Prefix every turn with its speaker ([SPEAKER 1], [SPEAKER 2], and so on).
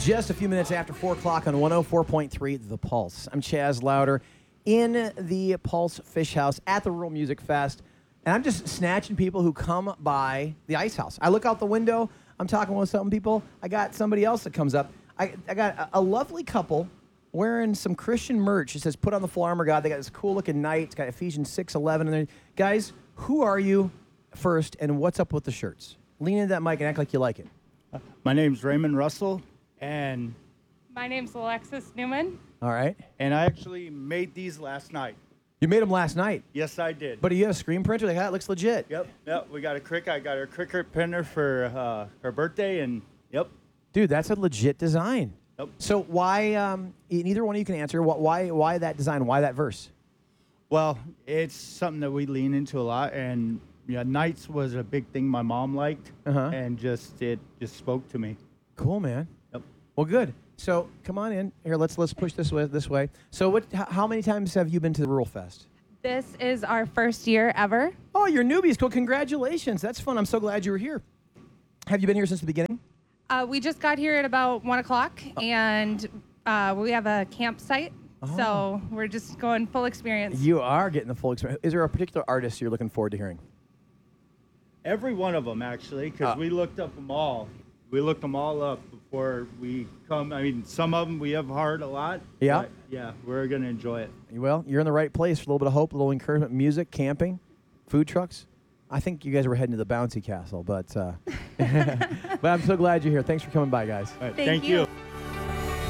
[SPEAKER 1] Just a few minutes after 4 o'clock on 104.3 The Pulse. I'm Chaz Louder in the Pulse Fish House at the Rural Music Fest. And I'm just snatching people who come by the ice house. I look out the window. I'm talking with some people. I got somebody else that comes up. I got a lovely couple wearing some Christian merch. It says, "Put on the full armor, God." They got this cool-looking knight. It's got Ephesians 6:11 in there. Guys, who are you first, and what's up with the shirts? Lean into that mic and act like you like it.
[SPEAKER 2] My name's Raymond Russell, and
[SPEAKER 3] My name's Alexis Newman.
[SPEAKER 1] All right.
[SPEAKER 2] I actually made these last night.
[SPEAKER 1] You made them last night.
[SPEAKER 2] Yes, I did.
[SPEAKER 1] But you have a screen printer? Like, that looks legit.
[SPEAKER 2] Yep. We got I got her Cricut printer for her birthday, and yep.
[SPEAKER 1] Dude, that's a legit design.
[SPEAKER 2] Yep.
[SPEAKER 1] So why, neither one of you can answer, why that design? Why that verse?
[SPEAKER 2] Well, it's something that we lean into a lot, and yeah, Knights was a big thing my mom liked, and it just spoke to me.
[SPEAKER 1] Cool, man.
[SPEAKER 2] Yep.
[SPEAKER 1] Well, good. So come on in here. Let's push this way. So how many times have you been to the Rural Fest?
[SPEAKER 3] This is our first year ever.
[SPEAKER 1] Oh, you're newbies. Cool. Congratulations. That's fun. I'm so glad you were here. Have you been here since the beginning?
[SPEAKER 3] We just got here at about 1 o'clock, and we have a campsite, so we're just going full experience.
[SPEAKER 1] You are getting the full experience. Is there a particular artist you're looking forward to hearing?
[SPEAKER 2] Every one of them, actually, because we looked up them all. We looked them all up before we come. I mean, some of them we have heard a lot.
[SPEAKER 1] Yeah.
[SPEAKER 2] But yeah, we're going to enjoy it.
[SPEAKER 1] Well, you're in the right place for a little bit of hope, a little encouragement, music, camping, food trucks. I think you guys were heading to the bouncy castle, but but I'm so glad you're here. Thanks for coming by, guys.
[SPEAKER 2] All right,
[SPEAKER 3] Thank you.